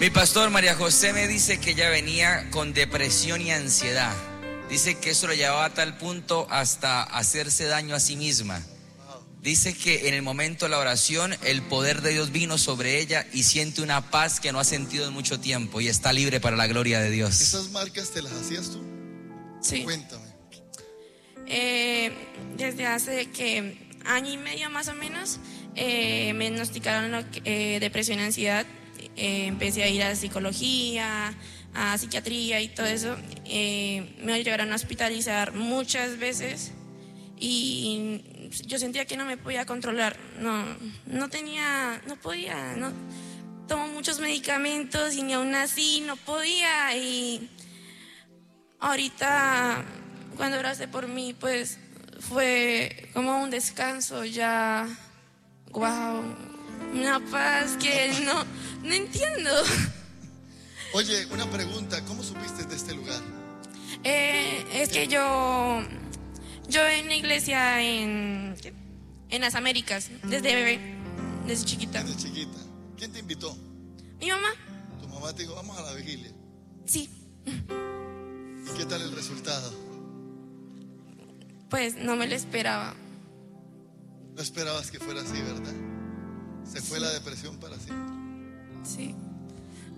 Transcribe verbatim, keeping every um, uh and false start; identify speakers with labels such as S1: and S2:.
S1: Mi pastor María José me dice que ella venía con depresión y ansiedad. Dice que eso lo llevaba a tal punto hasta hacerse daño a sí misma. Dice que en el momento de la oración el poder de Dios vino sobre ella y siente una paz que no ha sentido en mucho tiempo y está libre para la gloria de Dios.
S2: ¿Esas marcas te las hacías tú?
S3: Sí.
S2: Cuéntame.
S3: Eh, desde hace que año y medio más o menos eh, me diagnosticaron lo que, eh, depresión y ansiedad. Eh, empecé a ir a psicología, a psiquiatría y todo eso. Eh, me llegaron a hospitalizar muchas veces y yo sentía que no me podía controlar. No, no tenía, no podía, no. Tomo muchos medicamentos y ni aún así no podía. Y ahorita, cuando oraste por mí, pues fue como un descanso ya. Wow, una paz que no, no entiendo.
S2: Oye, una pregunta, ¿cómo supiste de este lugar?
S3: Eh, es que yo, yo en la iglesia en, en las Américas, desde bebé, desde chiquita.
S2: Desde chiquita. ¿Quién te invitó?
S3: ¿Mi mamá?
S2: Tu mamá te dijo, vamos a la vigilia.
S3: Sí.
S2: ¿Y qué tal el resultado?
S3: Pues no me lo esperaba.
S2: No esperabas que fuera así, ¿verdad? Se fue
S3: Sí.
S2: la depresión para siempre.
S3: Sí.